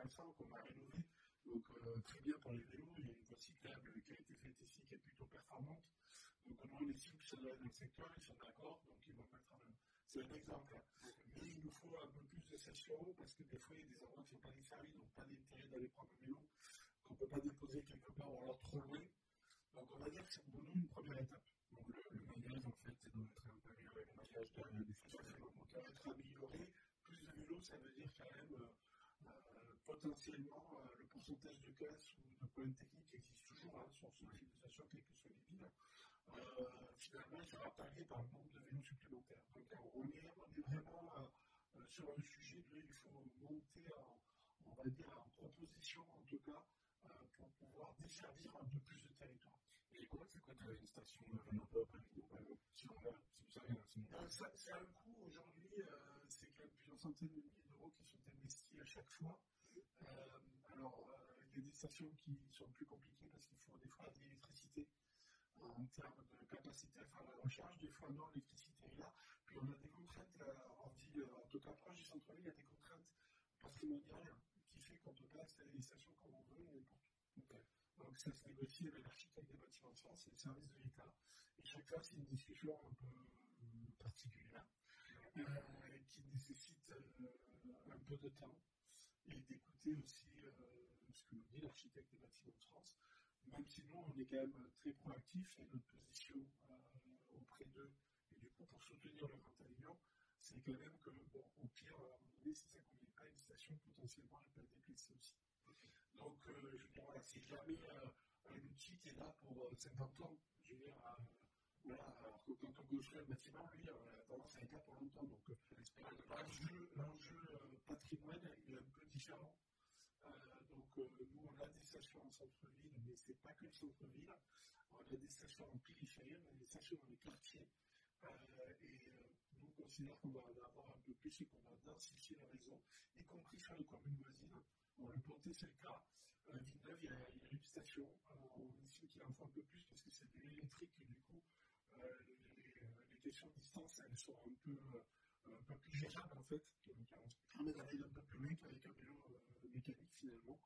intéressant qu'on a rénové. Donc, très bien pour les vélos. Il y a une voie cyclable qui a été faite ici, qui est plutôt performante. Donc, nous, les cibles qui sont dans le secteur, ils sont d'accord. Donc, ils vont mettre en œuvre. C'est un exemple. Mais il nous faut un peu plus de session parce que des fois, il y a des endroits qui ne sont pas desservis, donc pas d'intérêt d'aller prendre un vélo qu'on ne peut pas déposer quelque part ou alors trop loin. Donc, on va dire que c'est pour nous une première étape. Donc, le maillage, en fait, ça doit être un peu amélioré. Le maillage des stations doit être amélioré. Plus de vélos, ça veut dire quand même potentiellement le pourcentage de casse ou de problèmes techniques qui existe toujours sur ce type de station, quelles que soient les villes. Finalement, il sera tagué par le nombre de vélos supplémentaires. Donc, on est vraiment sur un sujet de il faut monter on va dire, en proposition, en tout cas, pour pouvoir desservir un peu plus de territoire. Et comment ça coûte une station de vélo si vous savez, c'est un coût aujourd'hui, c'est quand même plusieurs centaines de milliers d'euros qui sont investis à chaque fois. Alors, il y a des stations qui sont plus compliquées parce qu'il faut des fois de l'électricité en termes de capacité à faire la recharge, des fois non, l'électricité est là. Puis on a des contraintes, on dit, en tout cas proche du centre-ville, il y a des contraintes patrimoniales qui fait qu'on ne peut pas installer des stations comme on veut n'importe où. Donc ça se négocie avec l'architecte des bâtiments de France et le service de l'État. Et chaque fois, c'est une discussion un peu particulière qui nécessite un peu de temps et d'écouter aussi ce que nous dit l'architecte des bâtiments de France. Même si nous, on est quand même très proactif et notre position auprès d'eux, et du coup, pour soutenir le Grand Avignon, c'est quand même que, bon, au pire, à un moment donné, si ça ne convient pas à une station, potentiellement, elle peut être déplacée aussi. Donc, je veux dire, voilà, c'est jamais un outil qui est là pour 50 ans. Je veux dire, voilà, alors que quand on construit un bâtiment, lui, on a tendance à être là pour longtemps. Donc, l'enjeu patrimoine, il est un peu différent. Donc, nous, on a des stations en centre-ville, mais ce n'est pas que le centre-ville. On a des stations en périphérie, on a des stations dans les quartiers. Et nous, on considère qu'on va en avoir un peu plus et qu'on va densifier le réseau, y compris sur les communes voisines. Bon, le Pontet, c'est le cas. Villeneuve, il y a une station. On estime qu'il en faut un peu plus parce que c'est de l'électrique et du coup, les questions de distance, elles sont un peu plus gérables en fait. Donc, on permet d'aller un peu plus loin qu'avec un vélo mécanique finalement.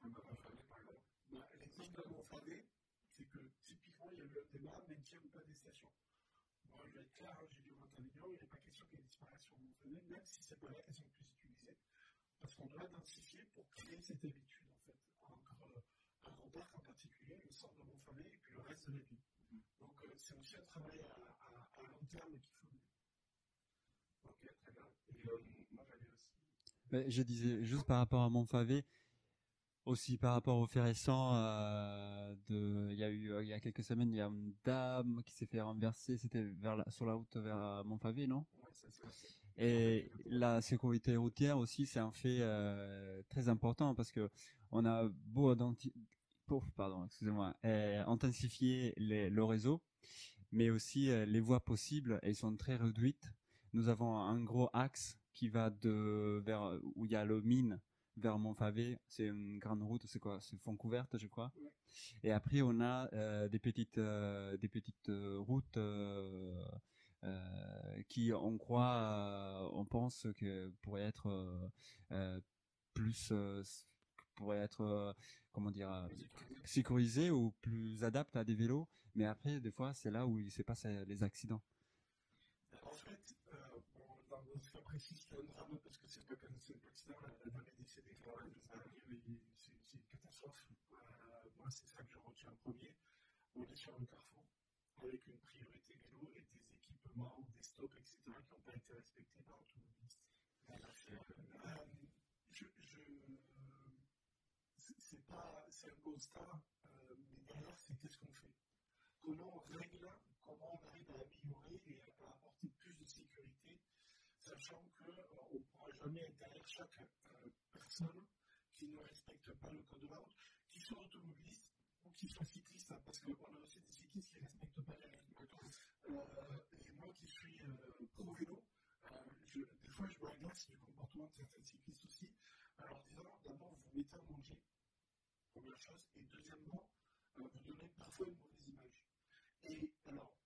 L'exemple de Montfavet, c'est que typiquement, il y a eu un débat, maintien ou pas des stations. Bon, je vais être clair, j'ai dit au Grand Avignon, il n'est pas question qu'elle disparaisse sur Montfavet, même si ce n'est pas là qu'elles sont plus utilisées. Parce qu'on doit densifier pour créer cette habitude, en fait, entre un grand parc en particulier, le centre de Montfavet, et puis le reste de la ville. Donc, c'est aussi un travail à long terme qu'il faut mener. Ok, très bien. Et moi, j'avais aussi. Mais je disais, juste par rapport à Montfavet, aussi par rapport au fait récent, il y a eu, il y a quelques semaines, il y a une dame qui s'est fait renverser, c'était sur la route vers Montfavet, non? Et la sécurité routière aussi, c'est un fait très important parce que on a beau intensifier le réseau, mais aussi les voies possibles, elles sont très réduites. Nous avons un gros axe qui va vers où il y a le mine vers Montfavet, c'est une grande route, c'est quoi? C'est Fontcouverte, je crois. Et après, on a des petites routes qui, on croit, on pense que pourraient être plus, pourraient être, comment dire, sécurisées ou plus adaptées à des vélos. Mais après, des fois, c'est là où il se passe les accidents. En fait, dans ce cas précis, c'est un drame parce que c'est pas qu'un seul accident, la dame est décédée quand même, c'est une catastrophe. Moi, c'est ça que je retiens en premier. On est sur un carrefour avec une priorité vélo et des équipements, des stops, etc., qui n'ont pas été respectés par l'automobiliste. C'est un constat, mais derrière, c'est qu'est-ce qu'on fait? Comment on règle, comment on arrive à améliorer et à apporter plus de sécurité, sachant qu'on ne pourra jamais interdire chaque personne qui ne respecte pas le code de la route, qui soit automobiliste ou qui soit cycliste, parce qu'on a aussi des cyclistes qui ne respectent pas les règles. Et moi qui suis pro-vélo, des fois je me agace du comportement de certains cyclistes aussi, alors disant d'abord vous mettez en danger, première chose, et deuxièmement, vous donnez parfois une mauvaise image. Et alors,